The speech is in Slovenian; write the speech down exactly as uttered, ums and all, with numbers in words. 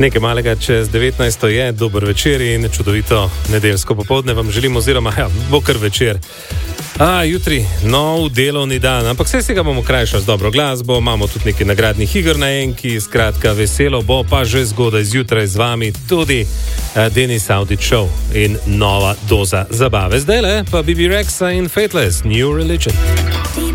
Nekaj malega čez devetnajsto je, dober večer in čudovito nedeljsko popoldne vam želim, oziroma ja, bo kar večer. A, jutri nov delovni dan, ampak vse se ga bomo krajšali z dobro glasbo, imamo tudi nekaj nagradnih iger na enki, skratka veselo bo, pa že zgodaj zjutraj z vami tudi uh, Denis Audić Show in nova doza zabave. Zdaj le pa B B Rexa in Fateless, New Religion.